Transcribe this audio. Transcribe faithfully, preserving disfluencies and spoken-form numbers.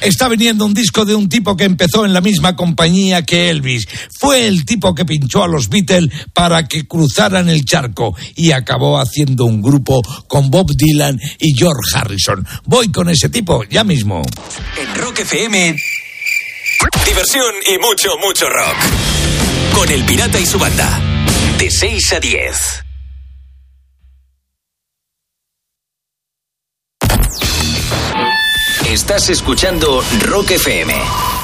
está viniendo un disco de un tipo que empezó en la misma compañía que Elvis. Fue el tipo que pinchó a los Beatles para que cruzaran el charco y acabó haciendo un grupo con Bob Dylan y George Harrison. Voy con ese tipo ya mismo. En Rock F M, diversión y mucho, mucho rock. Con El Pirata y su banda. De seis a diez. Estás escuchando Rock F M.